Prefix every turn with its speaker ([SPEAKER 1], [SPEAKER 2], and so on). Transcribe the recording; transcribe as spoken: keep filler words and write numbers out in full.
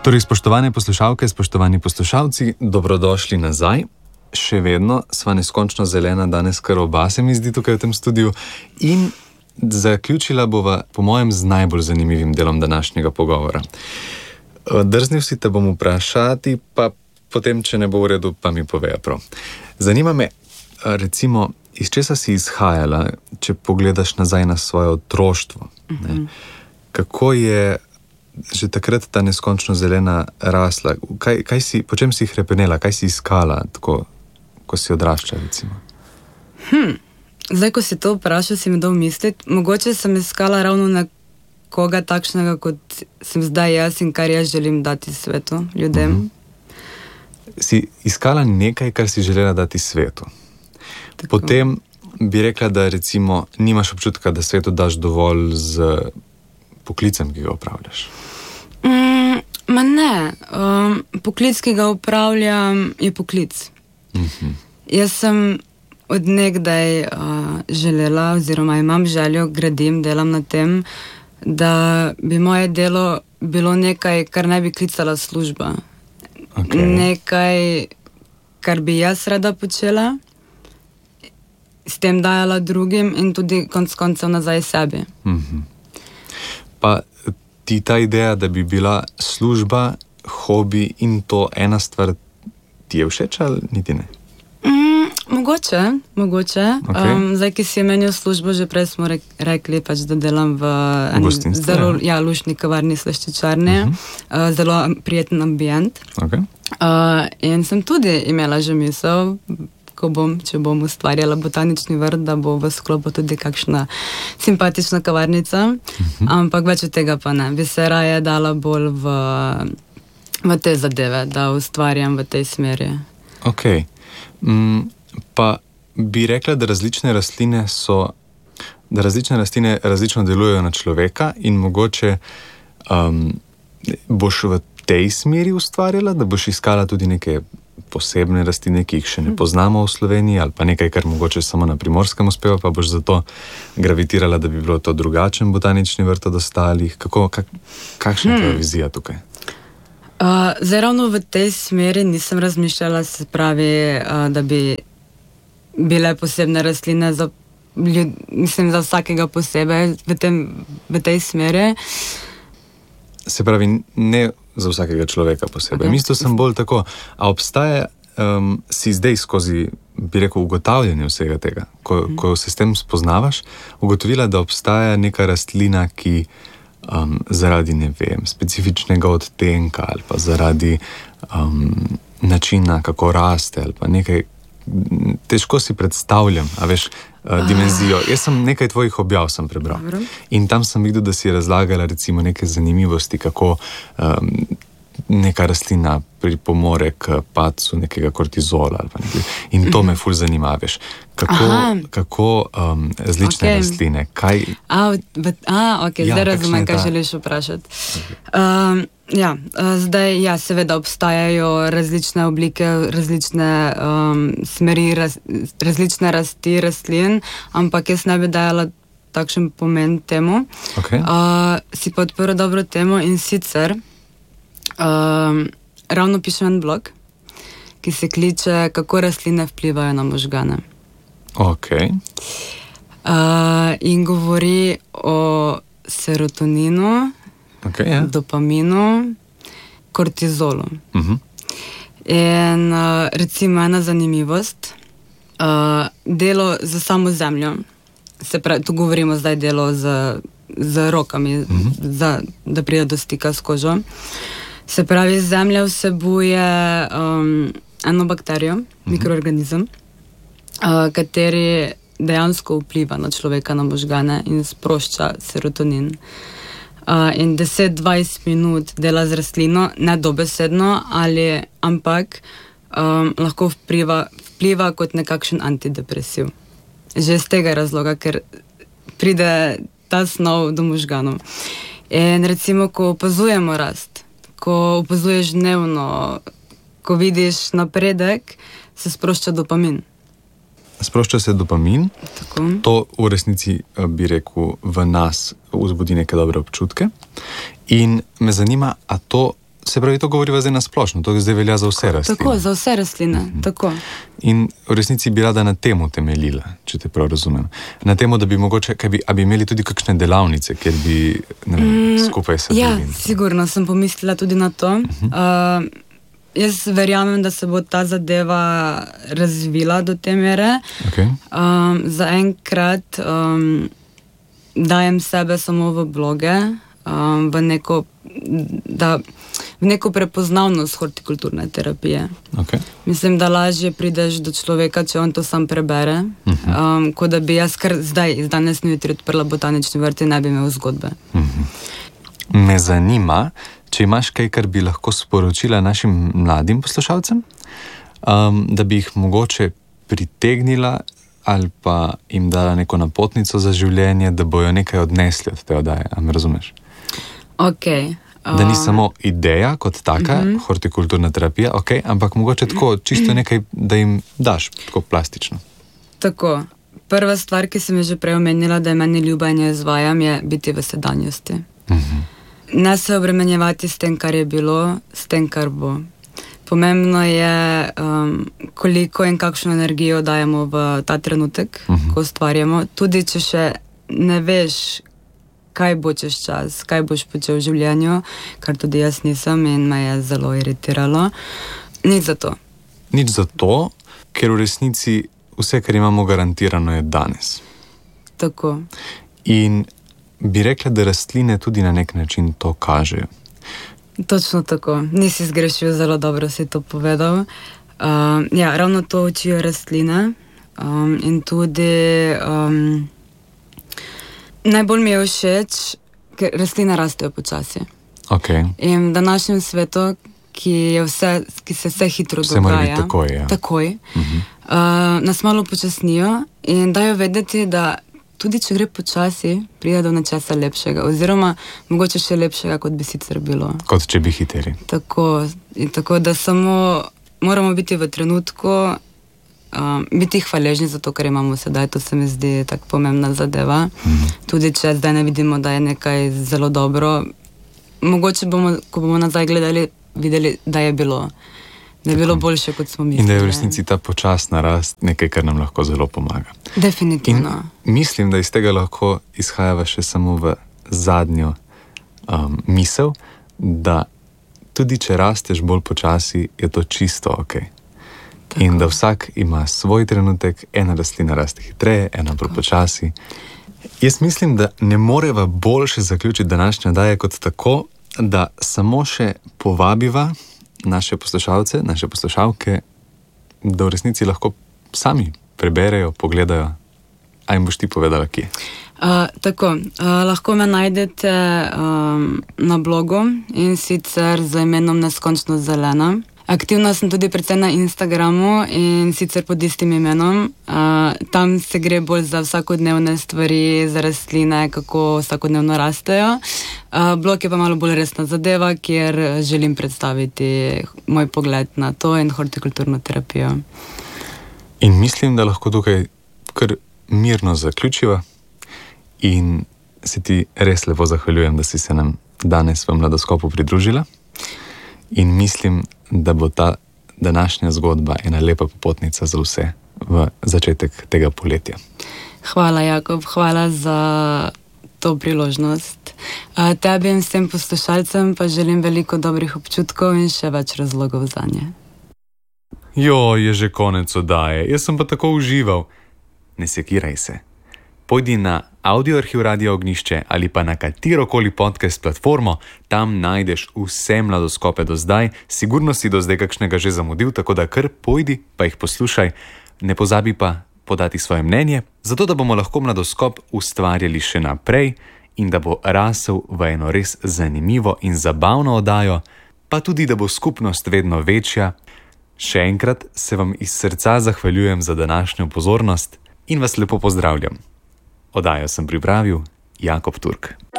[SPEAKER 1] Torej, spoštovane poslušalke, spoštovani poslušalci, dobrodošli nazaj. Še vedno sva neskončno zelena, danes kar oba se mi zdi tukaj v tem studiu. In zaključila bova, po mojem, z najbolj zanimivim delom današnjega pogovora. Drznil si te bom vprašati, pa potem, če ne bo v redu, pa mi poveja prav. Zanima me, recimo, iz česa si izhajala, če pogledaš nazaj na svoje otroštvo. Ne? Kako je že takrat ta neskončno zelena rasla? Kaj, kaj si, po čem si hrepenela? Kaj si iskala, tako, ko si odraščala, recimo?
[SPEAKER 2] Hm. Zdaj, ko si to vprašal, si mi dal misliti. Mogoče sem iskala ravno nekoga takšnega, kot sem zdaj jaz in kar jaz želim dati svetu, ljudem.
[SPEAKER 1] Uh-huh. Si iskala nekaj, kar si želela dati svetu. Tako. Potem bi rekla, da recimo nimaš občutka, da svetu daš dovolj z poklicem, ki ga upravljaš.
[SPEAKER 2] Mm, ma ne. Um, poklic, ki ga upravljam, je poklic. Uh-huh. Jaz sem od nekdaj uh, želela, oziroma imam željo, gradim, delam na tem, da bi moje delo bilo nekaj, kar ne bi klicala služba. Okay. Nekaj, kar bi jaz rada počela, s tem dajala drugim in tudi konc koncev nazaj sebi.
[SPEAKER 1] Uh-huh. Pa ti ta ideja, da bi bila služba, hobi in to ena stvar, ti je všeč ali niti ne?
[SPEAKER 2] Mm, mogoče, mogoče.
[SPEAKER 1] Okay.
[SPEAKER 2] Um, zdaj, ki si je menil službo, že prej smo rek, rekli, pač, da delam v zelo ja, luštni kavarni slaščičarni, uh-huh. uh, zelo prijeten ambient.
[SPEAKER 1] Okay.
[SPEAKER 2] Uh, in sem tudi imela že misel, ko bom, če bom ustvarjala botanični vrt, da bo v sklopu tudi kakšna simpatična kavarnica, uh-huh. ampak več od tega pa ne. Bi se raje dala bolj v, v te zadeve, da ustvarjam v tej smeri.
[SPEAKER 1] Ok. Mm, pa bi rekla, da različne rastline so, da različne rastline različno delujejo na človeka in mogoče um, boš v tej smeri ustvarjala, da boš iskala tudi neke posebne rastline, ki jih še ne poznamo v Sloveniji, ali pa nekaj, kar mogoče samo na Primorskem uspeva, pa boš zato gravitirala, da bi bilo to drugačen botanični vrt od ostalih. Kako, kak, kakšna je hmm. vizija tukaj?
[SPEAKER 2] Uh, zdaj ravno v tej smeri nisem razmišljala, se pravi, uh, da bi bile posebne rastline za, ljud, mislim, za vsakega posebej v, tem, v tej smeri.
[SPEAKER 1] Se pravi, ne za vsakega človeka posebej. Okay. Mislil sem bolj tako, a obstaja, um, si zdaj skozi, bi rekel, ugotavljanje vsega tega, ko, mm. ko se s tem spoznavaš, ugotovila, da obstaja neka rastlina, ki um, zaradi, ne vem, specifičnega odtenka ali pa zaradi um, načina, kako raste ali pa nekaj, težko si predstavljam, a veš, uh, dimenzijo. Jaz sem nekaj tvojih objav sem prebral. Dobro. In tam sem videl, da si razlagala recimo neke zanimivosti, kako um, neka rastlina pripomore k padcu nekega kortizola ali pa nekaj. In to me ful zanima, veš. Kako, kako um, različne okay. rastline, kaj...
[SPEAKER 2] A, but, a ok, ja, zdaj razumem, kaj ta... želiš vprašati. Um, ja, zdaj, ja, seveda obstajajo različne oblike, različne um, smeri, raz, različne rasti rastlin, ampak jaz ne bi dajala takšen pomen temu.
[SPEAKER 1] Okay.
[SPEAKER 2] Uh, si pa odprl dobro temo in sicer um, ravno pišem en blog, ki se kliče Kako rastline vplivajo na možgane.
[SPEAKER 1] Ok.
[SPEAKER 2] Uh, in govori o serotoninu,
[SPEAKER 1] okay, yeah.
[SPEAKER 2] dopaminu, kortizolu.
[SPEAKER 1] Uh-huh.
[SPEAKER 2] In uh, recimo ena zanimivost, uh, delo za samo zemljo, se pravi, tu govorimo zdaj delo z, z rokami, uh-huh. za, da pride do stika s kožo. Se pravi, zemlja vsebuje um, eno bakterijo, uh-huh. mikroorganizem, Uh, kateri dejansko vpliva na človeka, na možgane in sprošča serotonin. Uh, in deset do dvajset minut dela z rastlino, ne dobesedno, ali, ampak um, lahko vpliva, vpliva kot nekakšen antidepresiv. Že z tega razloga, ker pride ta snov do možganov. In recimo, ko opazujemo rast, ko opazuješ dnevno, ko vidiš napredek, se sprošča dopamin.
[SPEAKER 1] Sprošča se dopamin,
[SPEAKER 2] tako.
[SPEAKER 1] To v resnici, bi rekel, v nas vzbudi neke dobre občutke. In me zanima, a to se pravi, to govoriva zdaj na splošno, to zdaj velja za vse rastline.
[SPEAKER 2] Tako, za vse rastline, mm-hmm. tako.
[SPEAKER 1] In v resnici bi rada na temu temeljila, če te prav razumem. Na temu, da bi mogoče, kaj bi, a bi imeli tudi kakšne delavnice, kjer bi ne vem, mm, skupaj sadili.
[SPEAKER 2] Ja, sigurno sem pomislila tudi na to. Mm-hmm. Uh, jaz verjamem, da se bo ta zadeva razvila do te mere.
[SPEAKER 1] Okay.
[SPEAKER 2] Um, za enkrat um, dajem sebe samo v bloge, um, v neko da v neko prepoznavnost hortikulturne terapije.
[SPEAKER 1] Okay.
[SPEAKER 2] Mislim, da lažje prideš do človeka, če on to sam prebere, uh-huh. um, kot da bi jaz kar zdaj, iz danes na jutri odprla botanični vrt in ne bi imel zgodbe.
[SPEAKER 1] Uh-huh. Me zanima, če imaš kaj, kar bi lahko sporočila našim mladim poslušalcem, um, da bi jih mogoče pritegnila ali pa jim dala neko napotnico za življenje, da bojo nekaj odnesli od te oddaje. A me razumeš?
[SPEAKER 2] Okay. Uh,
[SPEAKER 1] da ni samo ideja kot taka, uh-huh. hortikulturna terapija, okay, ampak mogoče tako čisto nekaj, da jim daš, tako plastično.
[SPEAKER 2] Tako. Prva stvar, ki sem jo že prej omenila, da je meni ljuba in jo izvajam, je biti v sedanjosti. Uh-huh. Ne se obremenjevati s tem, kar je bilo, s tem, kar bo. Pomembno je, um, koliko in kakšno energijo dajemo v ta trenutek, uh-huh. ko ustvarjamo. Tudi, če še ne veš, kaj bo čez čas, kaj boš počel v življenju, kar tudi jaz nisem in me je zelo iritiralo. Nič za to.
[SPEAKER 1] Nič za to, ker v resnici vse, kar imamo garantirano, je danes.
[SPEAKER 2] Tako.
[SPEAKER 1] In bi rekla, da rastline tudi na nek način to kažejo.
[SPEAKER 2] Točno tako. Nisi zgrešil, zelo dobro si to povedal. Uh, ja, ravno to učijo rastline um, in tudi... Um, Najbolj mi je všeč, ker rastline rastejo počasi.
[SPEAKER 1] Okay.
[SPEAKER 2] In v današnjem svetu, ki, je vse, ki se vse hitro
[SPEAKER 1] vse
[SPEAKER 2] dogaja,
[SPEAKER 1] takoj, ja.
[SPEAKER 2] takoj uh-huh. uh, nas malo počasnijo in dajo vedeti, da tudi če gre počasi, pride do nečesa lepšega, oziroma mogoče še lepšega, kot bi sicer bilo.
[SPEAKER 1] Kot če bi hiteli.
[SPEAKER 2] Tako, in tako, da samo moramo biti v trenutku, Um, biti hvaležni za to, kar imamo sedaj, to se mi zdi tako pomembna zadeva. Mm. Tudi če zdaj ne vidimo, da je nekaj zelo dobro, mogoče bomo, ko bomo nazaj gledali, videli, da je bilo, da je bilo boljše, kot smo mislili.
[SPEAKER 1] In da je v resnici ta počasna rast nekaj, kar nam lahko zelo pomaga.
[SPEAKER 2] Definitivno.
[SPEAKER 1] In mislim, da iz tega lahko izhajava še samo v zadnjo um, misel, da tudi če rasteš bolj počasi, je to čisto okej. Okay. Tako. In da vsak ima svoj trenutek, ena rastlina raste hitreje, ena bolj počasi. Jaz mislim, da ne moreva boljše zaključiti današnje oddaje kot tako, da samo še povabiva naše poslušalce, naše poslušalke, da v resnici lahko sami preberejo, pogledajo. A jim boš ti povedala, kje?
[SPEAKER 2] Uh, tako, uh, lahko me najdete um, na blogu in sicer z imenom Neskončno zelena. Aktivna sem tudi predvsem na Instagramu in sicer pod istim imenom. Uh, tam se gre bolj za vsakodnevne stvari, za rastline, kako vsakodnevno rastejo. Uh, blog je pa malo bolj resna zadeva, kjer želim predstaviti moj pogled na to in hortikulturno terapijo.
[SPEAKER 1] In mislim, da lahko tukaj kar mirno zaključiva in se ti res lepo zahvaljujem, da si se nam danes v Mladoskopu pridružila. In mislim, da bo ta današnja zgodba ena lepa popotnica za vse v začetek tega poletja.
[SPEAKER 2] Hvala, Jakob, hvala za to priložnost. Tebi in vsem poslušalcem pa želim veliko dobrih občutkov in še več razlogov za nje.
[SPEAKER 1] Jo, je že konec oddaje, jaz sem pa tako užival. Ne sekiraj se. Pojdi na audioarhiv Radia Ognjišče ali pa na katerokoli podcast platformo, tam najdeš vse Mladoskope do zdaj, sigurno si do zdaj kakšnega že zamudil, tako da kar pojdi pa jih poslušaj, ne pozabi pa podati svoje mnenje, zato da bomo lahko Mladoskop ustvarjali še naprej in da bo rasel v eno res zanimivo in zabavno oddajo, pa tudi da bo skupnost vedno večja. Še enkrat se vam iz srca zahvaljujem za današnjo pozornost in vas lepo pozdravljam. Oddajo sem pripravil Jakob Turk.